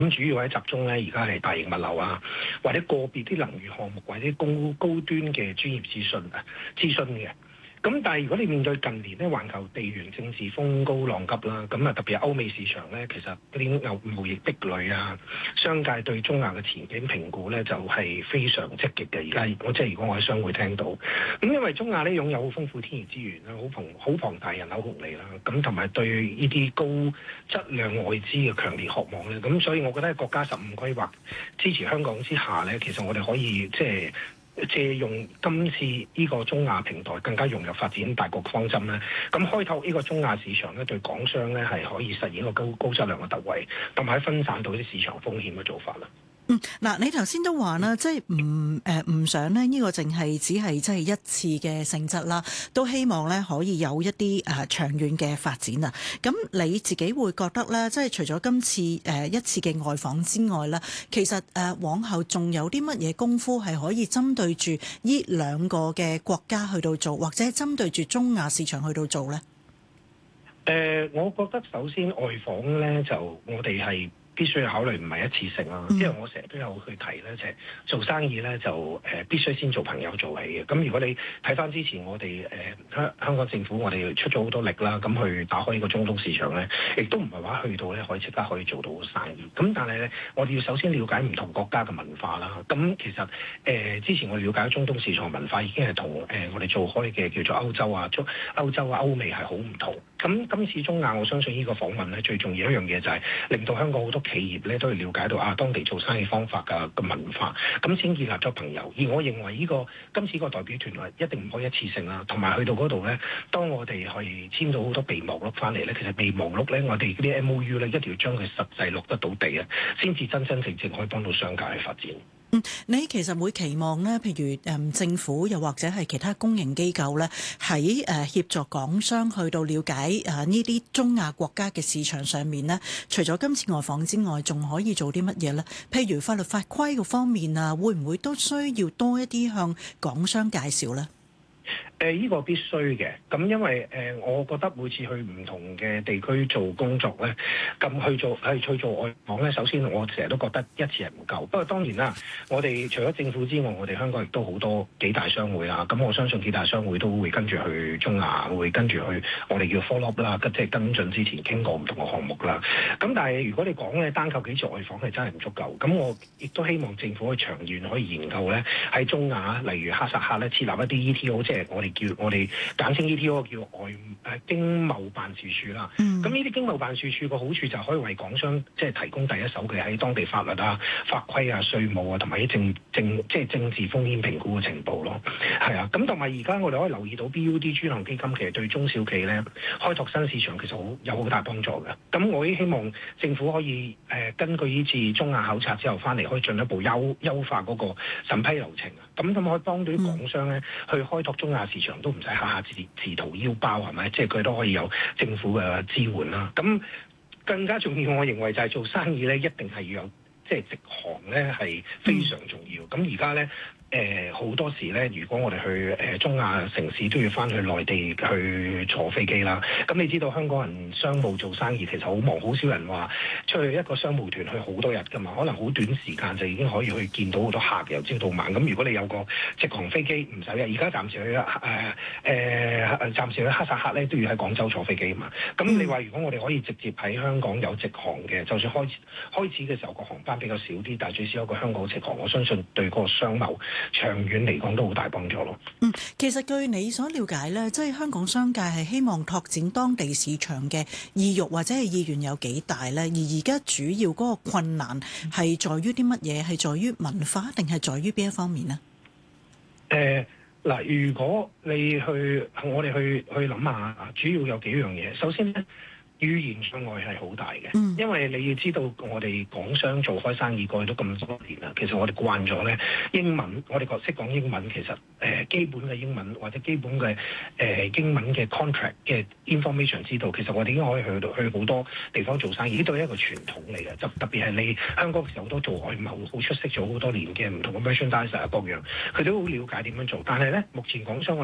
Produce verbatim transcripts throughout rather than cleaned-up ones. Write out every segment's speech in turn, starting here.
咁主要喺集中咧，而家係大型物流啊，或者個別啲能源項目，或者高高端嘅專業資訊啊諮詢嘅。咁但係如果你面對近年咧環球地緣政治風高浪急啦，咁啊特別係歐美市場咧，其實嗰啲貿易壁壘啊，商界對中亞嘅前景評估咧就係非常積極嘅。而家我即係如果我喺商會聽到，咁因為中亞咧擁有好豐富天然資源啦，好龐好龐大人口紅利啦，咁同埋對呢啲高質量外資嘅強烈渴望咧，咁所以我覺得喺國家十五規劃支持香港之下咧，其實我哋可以即係借用今次呢個中亞平台更加融入發展大局方針咧，咁開拓呢個中亞市場咧，對港商咧係可以實現一個高高質量嘅突圍，同埋分散到啲市場風險嘅做法啦。 嗯，嗱，你頭先都話啦，即係唔誒唔想咧呢個淨係只係即係一次嘅性質啦，都希望咧可以有一啲誒、呃、長遠嘅發展啊。咁你自己會覺得咧，即係除咗今次誒、呃、一次嘅外訪之外咧，其實誒、呃、往後仲有啲乜嘢功夫係可以針對住呢兩個嘅國家去到做，或者係針對住中亞市場去到做咧？ 誒、呃，我覺得首先外訪咧，就我哋係必須要考慮唔係一次性啦，因為我成日都有去提咧，就係做生意咧就誒必須先做朋友做起嘅。咁如果你睇翻之前我哋誒香香港政府，我哋出咗好多力啦，咁去打開呢個中東市場咧，亦都唔係話去到咧可以即刻可以做到生意。咁但係咧，我哋要首先了解唔同國家嘅文化啦。咁其實誒、呃、之前我哋了解中東市場文化已經係同誒我哋做開嘅叫做歐洲啊、中歐洲啊、歐美係好唔同。咁今次中亞，我相信呢個訪問咧最重要一樣嘢就係令到香港好多企業咧都要了解到啊當地做生意方法嘅嘅文化，咁先建立咗朋友。而我認為呢、這個今次個代表團啊，一定唔可以一次性啦，同埋去到嗰度咧，當我哋去簽到好多備忘錄翻嚟咧，其實備忘錄咧，我哋嗰啲 M O U 咧，一定要將佢實際落得到地啊，先至真真正正可以幫到商界去發展。 嗯，你其實會期望咧，譬如誒、嗯、政府又或者係其他公營機構咧，喺誒、呃、協助港商去到了解誒呢啲中亞國家嘅市場上面咧，除咗今次外訪之外，仲可以做啲乜嘢咧？譬如法律法規個方面啊，會唔會都需要多一啲向港商介紹咧？ 誒、呃，依、這個必須嘅，咁因為誒、呃，我覺得每次去唔同嘅地區做工作咧，咁去做係去做外訪咧，首先我成日都覺得一次係唔夠。不過當然啦，我哋除咗政府之外，我哋香港亦都好多幾大商會啦。咁我相信幾大商會都會跟住去中亞，會跟住去我哋叫 follow up 啦，即係跟進之前傾過唔同嘅項目啦。咁但係如果你講咧單靠幾次外訪係真係唔足夠。咁我亦都希望政府可以長遠可以研究咧喺中亞，例如哈薩克咧設立一啲 E T O， 即係我哋叫我哋簡稱 E T O 叫外誒經貿辦事處啦。咁呢啲經貿辦事處個好處就係可以為港商即係提供第一手嘅喺當地法律啊、法規啊、稅務啊，同埋啲政政即係政治風險評估嘅情報咯。係啊，咁同埋而家我哋可以留意到 B U D 專項基金其實對中小企咧開拓新市場其實好有好大幫助嘅。咁我亦希望政府可以誒、呃、根據呢次中亞考察之後翻嚟，可以進一步優優化嗰個審批流程啊。咁咁可以幫到啲港商咧去開拓中亞市場，都唔使下下自自掏腰包係咪？即係佢都可以有政府嘅支援啦。咁更加重要，我認為就係做生意咧，一定係要有即係直航咧，係非常重要。咁而家咧。誒好、呃、多時咧，如果我哋去誒、呃、中亞城市都要翻去內地去坐飛機啦。咁你知道香港人商務做生意其實好忙，好少人話出去一個商務團去好多日㗎嘛。可能好短時間就已經可以去見到好多客，由朝到晚。咁如果你有個直航飛機唔使嘅，而家暫時去誒誒、呃呃、暫時去哈薩克咧都要喺廣州坐飛機嘛。咁你話如果我哋可以直接喺香港有直航嘅，就算開始開始嘅時候個航班比較少啲，但係最少有個香港直航，我相信對嗰個商貿長遠嚟講都好大幫助咯。 嗯，其實據你所了解咧，即係香港商界係希望拓展當地市場嘅意欲或者係意願有幾大咧？而而家主要嗰個困難係在於啲乜嘢？係在於文化定係在於邊一方面呢？ 誒嗱、呃，如果你去我哋去去諗下，主要有幾樣嘢。首先咧，語言障礙係好大嘅，嗯、因為你要知道我哋港商做開生意過去都咁多年啦，其實我哋慣咗咧英文，我哋個識講英文，其實誒、呃、基本嘅英文或者基本嘅誒、呃、英文嘅 contract 嘅 information 知道，其實我哋已經可以去到去好多地方做生意，呢度係一個傳統嚟嘅，就特別係你香港其實好多做外貿好出色咗好多年嘅唔同嘅 merchandiser 各樣，佢都好了解點樣做，但係咧目前港商我諗。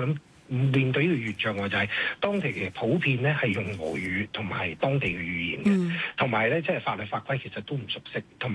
面對呢個語言障礙，就係當地嘅普遍咧係用俄語同埋當地嘅語言嘅，同埋咧即係法律法規其實都唔熟悉，同埋。